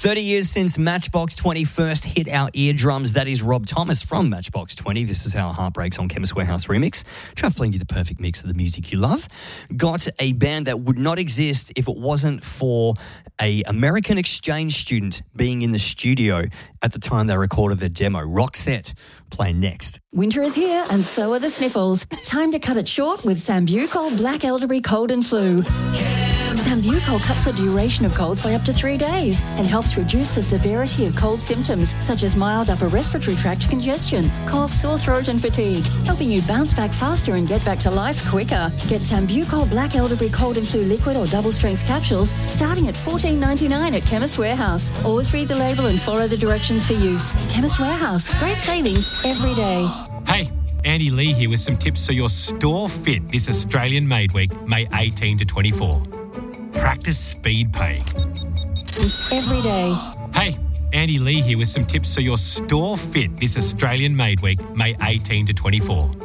30 years since Matchbox 20 first hit our eardrums. That is Rob Thomas from Matchbox 20. This is How Heart Breaks on Chemist Warehouse Remix. Try playing you the perfect mix of the music you love. Got a band that would not exist if it wasn't for a American exchange student being in the studio at the time they recorded their demo. Roxette playing next. Winter is here and so are the sniffles. Time to cut it short with Sambucol Black Elderberry Cold and Flu. Sambucol cuts the duration of colds by up to 3 days and helps reduce the severity of cold symptoms such as mild upper respiratory tract congestion, cough, sore throat and fatigue, helping you bounce back faster and get back to life quicker. Get Sambucol Black Elderberry Cold and Flu liquid or double strength capsules starting at $14.99 at Chemist Warehouse. Always read the label and follow the directions for use. Chemist Warehouse, great savings every day. Hey, Andy Lee here with some tips so your store fit this Australian Made Week, May 18 to 24. Practice speed pay. Every day. Hey, Andy Lee here with some tips so your store fit this Australian Made Week, May 18 to 24.